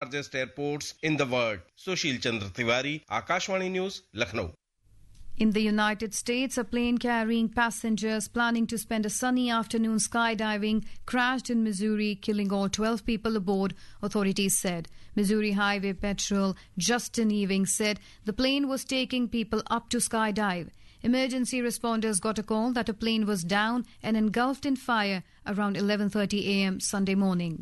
largest airports in the world. Sushil Chandra Tiwari, Akashvani News, Lucknow. In the United States, a plane carrying passengers planning to spend a sunny afternoon skydiving crashed in Missouri, killing all 12 people aboard, authorities said. Missouri Highway Patrol Justin Ewing said the plane was taking people up to skydive. Emergency responders got a call that a plane was down and engulfed in fire around 11:30 a.m. Sunday morning.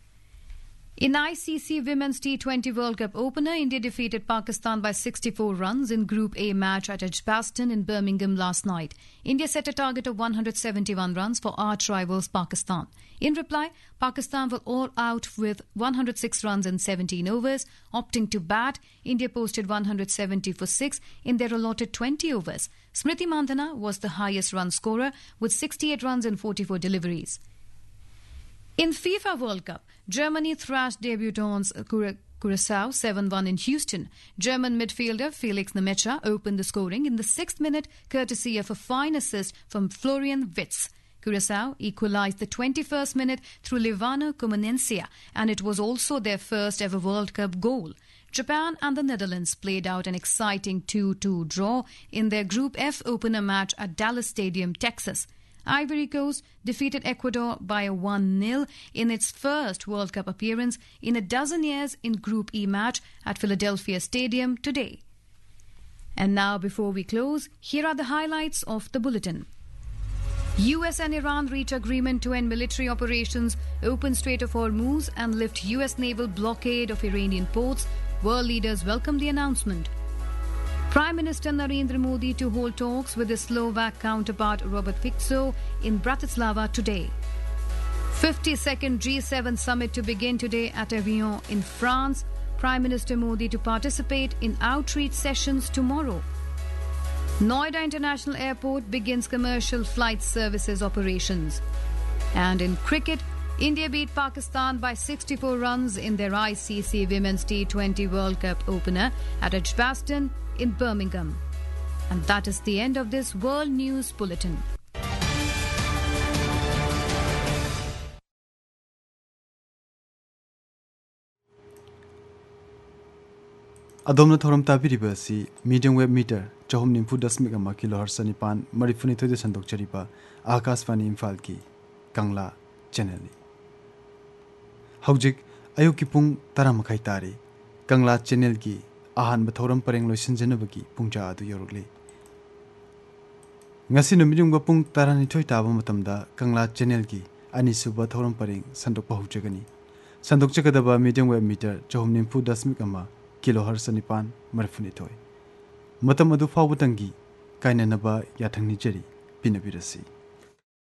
In ICC Women's T20 World Cup opener, India defeated Pakistan by 64 runs in Group A match at Edgbaston in Birmingham last night. India set a target of 171 runs for arch rivals Pakistan. In reply, Pakistan were all out with 106 runs in 17 overs. Opting to bat, India posted 170 for 6 in their allotted 20 overs. Smriti Mandhana was the highest run scorer with 68 runs in 44 deliveries. In FIFA World Cup, Germany thrashed debutants Curaçao 7-1 in Houston. German midfielder Felix Nemecha opened the scoring in the 6th minute, courtesy of a fine assist from Florian Wirtz. Curaçao equalized the 21st minute through Livano Comunencia, and it was also their first ever World Cup goal. Japan and the Netherlands played out an exciting 2-2 draw in their Group F opener match at Dallas Stadium, Texas. Ivory Coast defeated Ecuador by a 1-0 in its first World Cup appearance in a dozen years in Group E match at Philadelphia Stadium today. And now, before we close, here are the highlights of the bulletin. US and Iran reach agreement to end military operations, open Strait of Hormuz and lift US naval blockade of Iranian ports. World leaders welcome the announcement. Prime Minister Narendra Modi to hold talks with his Slovak counterpart Robert Fico in Bratislava today. 52nd G7 summit to begin today at Evian in France. Prime Minister Modi to participate in outreach sessions tomorrow. Noida International Airport begins commercial flight services operations. And in cricket, India beat Pakistan by 64 runs in their ICC Women's T20 World Cup opener at Edgbaston in Birmingham. And that is the end of this World News Bulletin. Adomna thoram tabiriba si medium wave meter chahum nimfu 10.1 kilohertz nipan marifuni thode sandok chariba Akashvani Imphal ki Kangla channel ni Haujik ayuki pung 10:30 tari Kangla channel ki ahan thoram pareng loisinjanabagi pungja adu yorugli ngasi numidum ga pung 12 taba matamda Kangla channel ki ani suba thoram pareng sandok pahujagani sandok chakadaba medium wave meter chahum nimfu 10.1 kilohertz nipan marifuni thoi matam adu fawutangi kainanaba yathangni jari pinabirasi